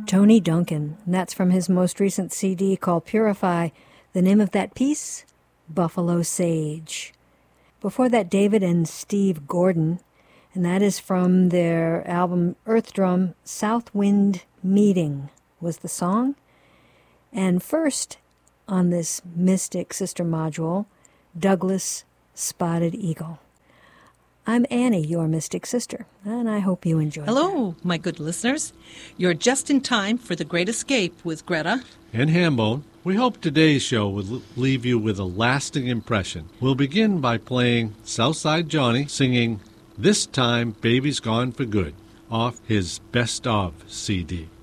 Tony Duncan, and that's from his most recent CD called Purify. The name of that piece, Buffalo Sage. Before that, David and Steve Gordon, and that is from their album Earth Drum, South Wind Meeting was the song. And first on this Mystic Sister module, Douglas Spotted Eagle. I'm Annie, your Mystic Sister, and I hope you enjoy Hello, my good listeners. You're just in time for The Great Escape with Greta and Hambone. We hope today's show will leave you with a lasting impression. We'll begin by playing Southside Johnny singing This Time Baby's Gone for Good off his Best Of CD.